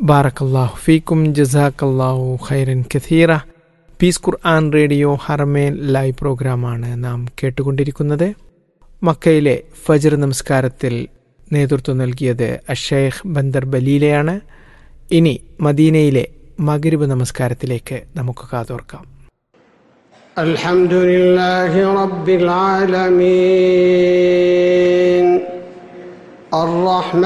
ബാറക്കല്ലാഹു ഫീക്കും ജസാക്കല്ലാഹു ഖൈറൻ കഥീറ. പീസ് ഖുർആൻ റേഡിയോ ഹറമേൻ ലൈവ് പ്രോഗ്രാമാണ് നാം കേട്ടുകൊണ്ടിരിക്കുന്നത്. മക്കയിലെ ഫജ്ർ നമസ്കാരത്തിൽ നേതൃത്വം നൽകിയത് അഷേഖ് ബന്ദർ ബലീലയാണ്. ഇനി മദീനയിലെ മഗ്രിബ് നമസ്കാരത്തിലേക്ക് നമുക്ക് കാതോർക്കാം. അൽഹംദുലില്ലാഹി റബ്ബിൽ ആലമീൻ.